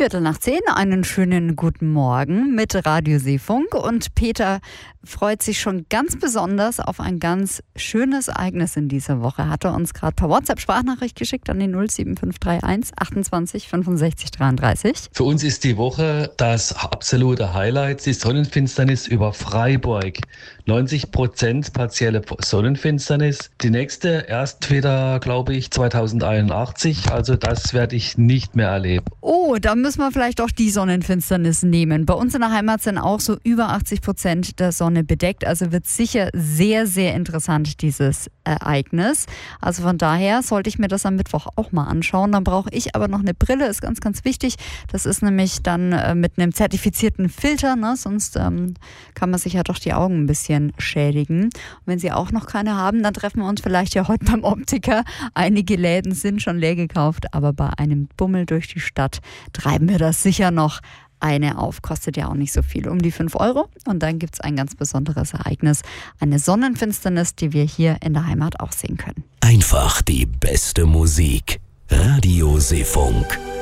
9:15, einen schönen guten Morgen mit Radio Seefunk. Und Peter freut sich schon ganz besonders auf ein ganz schönes Ereignis in dieser Woche. Hat er uns gerade per WhatsApp-Sprachnachricht geschickt an die 07531 28 65 33. Für uns ist die Woche das absolute Highlight, die Sonnenfinsternis über Freiburg. 90% partielle Sonnenfinsternis. Die nächste erst wieder, glaube ich, 2081. Also das werde ich nicht mehr erleben. Oh, da müssen wir vielleicht auch die Sonnenfinsternis nehmen. Bei uns in der Heimat sind auch so über 80% der Sonne bedeckt. Also wird sicher sehr, sehr interessant, dieses Ereignis. Also von daher sollte ich mir das am Mittwoch auch mal anschauen. Dann brauche ich aber noch eine Brille, ist ganz, ganz wichtig. Das ist nämlich dann mit einem zertifizierten Filter, ne? Sonst kann man sich ja doch die Augen ein bisschen schädigen. Und wenn Sie auch noch keine haben, dann treffen wir uns vielleicht ja heute beim Optiker. Einige Läden sind schon leer gekauft, aber bei einem Bummel durch die Stadt treiben wir das sicher noch eine auf. Kostet ja auch nicht so viel, um die 5 Euro. Und dann gibt es ein ganz besonderes Ereignis, eine Sonnenfinsternis, die wir hier in der Heimat auch sehen können. Einfach die beste Musik. Radio Seefunk.